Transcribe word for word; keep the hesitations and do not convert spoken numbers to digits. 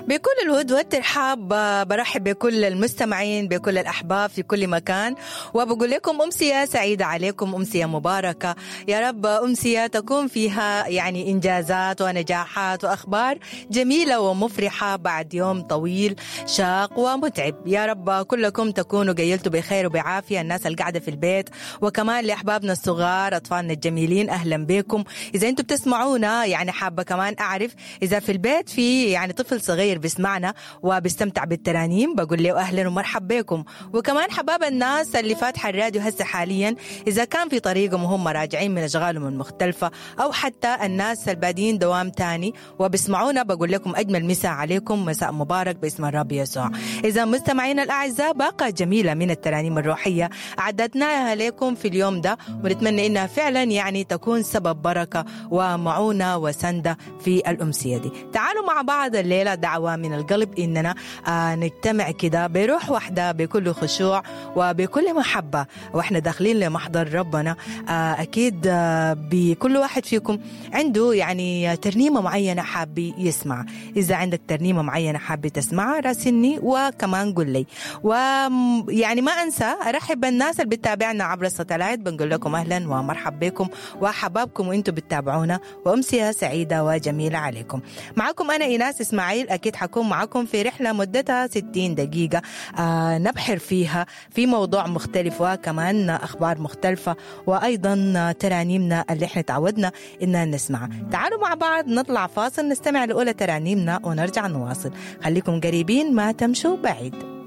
بكل الود والترحاب برحب بكل المستمعين بكل الأحباب في كل مكان، وبقول لكم أمسية سعيدة عليكم، أمسية مباركة يا رب، أمسية تكون فيها يعني إنجازات ونجاحات وأخبار جميلة ومفرحة بعد يوم طويل شاق ومتعب. يا رب كلكم تكونوا قيلتوا بخير وبعافية، الناس اللي قاعدة في البيت، وكمان لأحبابنا الصغار أطفالنا الجميلين أهلا بكم. إذا أنتم بتسمعونا يعني حابة كمان أعرف إذا في البيت في يعني طفل صغير بيسمعنا وبيستمتع بالترانيم، بقول له أهلا ومرحبا بكم. وكمان حباب الناس اللي فاتحة الراديو هسه حاليا، إذا كان في طريقهم وهم راجعين من أشغالهم المختلفة، أو حتى الناس البادين دوام تاني وبسمعونا، بقول لكم أجمل مساء عليكم، مساء مبارك باسم الرب يسوع. إذا مستمعين الأعزاء، باقة جميلة من الترانيم الروحية أعددناها لكم في اليوم ده، ونتمنى إنها فعلا يعني تكون سبب بركة ومعونة وسندة في الأمسية دي. تعالوا مع بعض الليلة دعوة من القلب إننا آه نجتمع كده بروح واحدة بكل خشوع وبكل محبة، وإحنا داخلين لمحضر ربنا. آه أكيد آه بكل واحد فيكم عنده يعني ترنيمة معينة حابي يسمع. إذا عندك ترنيمة معينة حابي تسمعها راسلني وكمان قل لي. ويعني ما أنسى أرحب بالناس اللي بتتابعنا عبر الساتلايت، بنقول لكم أهلا ومرحبا بكم وحبابكم وإنتوا بتتابعونا، وأمسية سعيدة وجميلة عليكم. معكم أنا إيناس إسماعيل، أكيد حكون معكم في رحلة مدتها ستين دقيقة آه نبحر فيها في موضوع مختلف وكمان أخبار مختلفة، وأيضا ترانيمنا اللي إحنا تعودنا إننا نسمعها. تعالوا مع بعض نطلع فاصل نستمع لأولى ترانيمنا ونرجع نواصل. خليكم قريبين ما تمشوا بعيد.